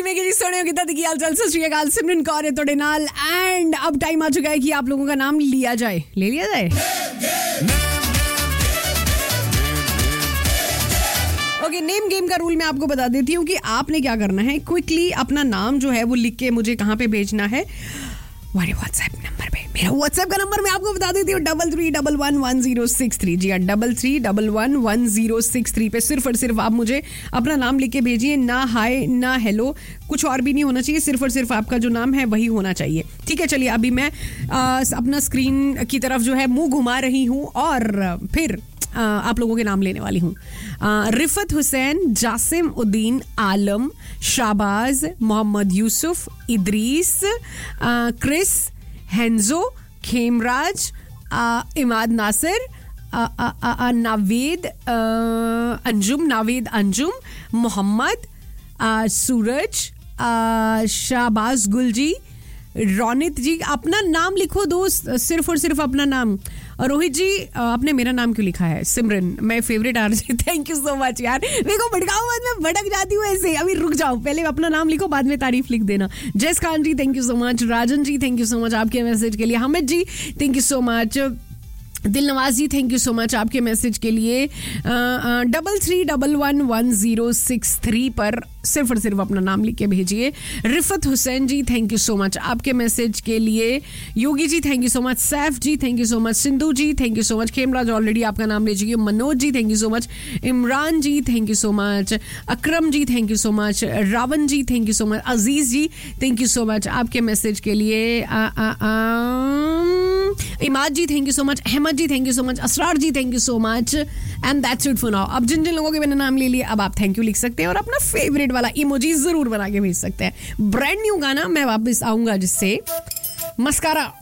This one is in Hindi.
वेगी जी सोने कितना दिखी हाल चाल सत श्री अकाल सिमरन कौर है तोड़े नाल एंड अब टाइम आ चुका है कि आप लोगों का नाम लिया जाए ले लिया जाए ओके नेम गेम का रूल मैं आपको बता देती हूँ कि आपने क्या करना है क्विकली अपना नाम जो है वो लिख के मुझे कहाँ पे भेजना है हमारे व्हाट्सएप नंबर पे मेरा व्हाट्सएप का नंबर मैं आपको बता देती हूँ 33111063 जी हाँ 33111063 पे सिर्फ और सिर्फ आप मुझे अपना नाम लिख के भेजिए ना हाय ना हेलो कुछ और भी नहीं होना चाहिए सिर्फ और सिर्फ आपका जो नाम है वही होना चाहिए ठीक है चलिए अभी मैं अपना स्क्रीन की तरफ जो है मुंह घुमा रही हूँ और फिर आप लोगों के नाम लेने वाली हूँ रिफत हुसैन जासिम उद्दीन आलम शाबाज मोहम्मद यूसुफ इदरीस क्रिस हेंजो खेमराज इमाद नासिर नावेद अंजुम मोहम्मद सूरज शाबाज गुलजी रोनित जी अपना नाम लिखो दोस्त सिर्फ और सिर्फ अपना नाम रोहित जी आपने मेरा नाम क्यों लिखा है सिमरन मैं favourite RJ thank you so much यार मेरे को भटकाओ मत मैं भटक जाती हूँ ऐसे अभी रुक जाओ पहले अपना नाम लिखो बाद में तारीफ लिख देना जयस खान जी thank you so much Rajan ji thank you so much आपके मैसेज के लिए हामिद जी थैंक यू सो मच दिल नवाज जी थैंक यू सो मच आपके मैसेज के लिए 33111063 पर सिर्फ और सिर्फ अपना नाम लिख के भेजिए रिफत हुसैन जी थैंक यू सो मच आपके मैसेज के लिए Yogi ji thank you so much Saif ji thank you so much Sindhu ji thank you so much Khemraj already आपका नाम ले चुकी है Manoj ji thank you so much Imran ji thank you so much Akram ji thank you so much Ravan ji thank you so much Aziz ji thank you so much आपके मैसेज के लिए इमाद जी thank you so much Ahmad ji thank you so much Asrar ji thank you so much and that's it for now अब जिन जिन लोगों के मैंने नाम ले लिया अब आप थैंक यू लिख सकते हैं और अपना फेवरेट वाला इमोजी जरूर बना के भेज सकते हैं ब्रांड न्यू गाना मैं वापस आऊंगा जिससे मस्कारा